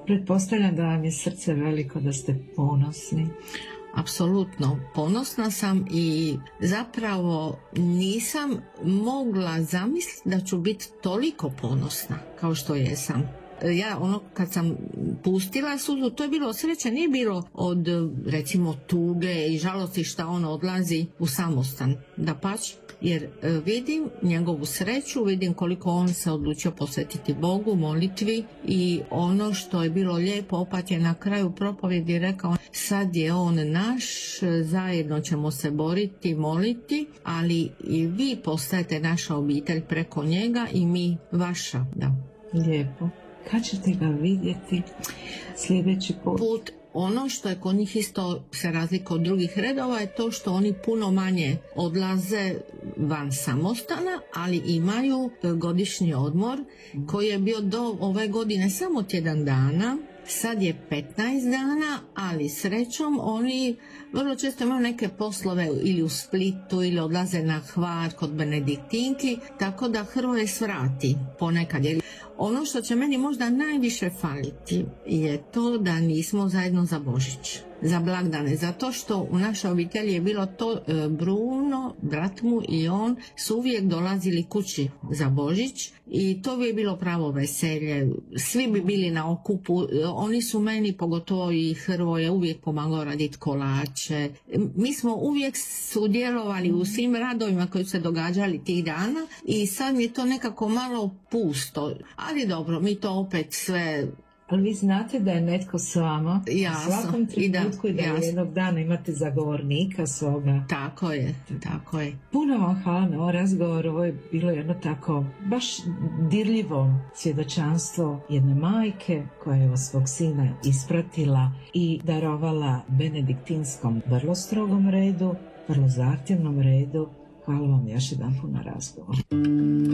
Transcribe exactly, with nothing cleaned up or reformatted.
Pretpostavljam da vam je srce veliko, da ste ponosni. Apsolutno ponosna sam i zapravo nisam mogla zamisliti da ću biti toliko ponosna kao što jesam. Ja ono kad sam pustila suzu, to je bilo sreće, nije bilo od recimo tuge i žalosti šta on odlazi u samostan, dapače, jer vidim njegovu sreću, vidim koliko on se odlučio posvetiti Bogu, molitvi, i ono što je bilo lijepo, opat je na kraju propovjedi rekao, sad je on naš, zajedno ćemo se boriti, moliti, ali i vi postajete naša obitelj preko njega i mi vaša. Da. Lijepo. Kad ćete ga vidjeti sljedeći put? Put. Ono što je kod njih isto se razlika od drugih redova je to što oni puno manje odlaze van samostana, ali imaju godišnji odmor koji je bio do ove godine samo tjedan dana. Sad je petnaest dana, ali srećom oni vrlo često imaju neke poslove ili u Splitu ili odlaze na Hvar kod Benediktinki, tako da Hrvoje svrati ponekad. Jer ono što će meni možda najviše faliti je to da nismo zajedno za Božić, za blagdane, zato što u našoj obitelji je bilo to, Bruno, brat mu i on su uvijek dolazili kući za Božić i to bi je bilo pravo veselje, svi bi bili na okupu, oni su meni, pogotovo i Hrvoje, uvijek pomagao raditi kolače, mi smo uvijek sudjelovali u svim radovima koji su se događali tih dana i sad mi je to nekako malo pusto, ali dobro, mi to opet sve... Ali vi znate da je netko s vama jasno, u svakom trenutku i da, i da jednog dana imate zagovornika svoga. Tako je, tako je. Puno vam hvala na ovaj razgovor, ovo je bilo jedno tako baš dirljivo svjedočanstvo jedne majke koja je svog sina ispratila i darovala benediktinskom vrlo strogom redu, vrlo zahtjevnom redu. Hvala vam još jedan put na razgovor.